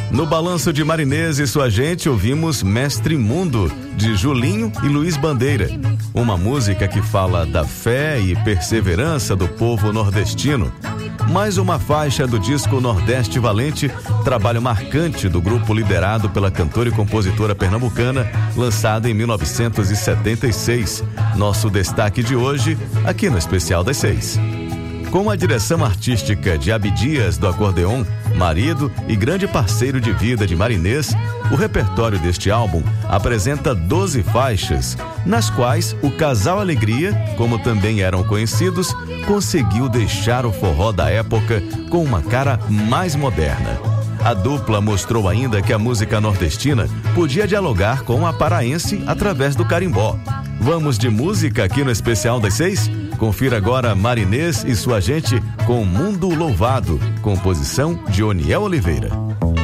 No Balanço de Marinês e sua gente, ouvimos Mestre Mundo, de Julinho e Luiz Bandeira. Uma música que fala da fé e perseverança do povo nordestino. Mais uma faixa do disco Nordeste Valente, trabalho marcante do grupo liderado pela cantora e compositora pernambucana, lançada em 1976. Nosso destaque de hoje, aqui no Especial das 6. Com a direção artística de Abdias do Acordeon, marido e grande parceiro de vida de Marinês, o repertório deste álbum apresenta 12 faixas, nas quais o Casal Alegria, como também eram conhecidos, conseguiu deixar o forró da época com uma cara mais moderna. A dupla mostrou ainda que a música nordestina podia dialogar com a paraense através do carimbó. Vamos de música aqui no Especial das 6? Confira agora Marinês e sua gente com Mundo Louvado, composição de Oniel Oliveira.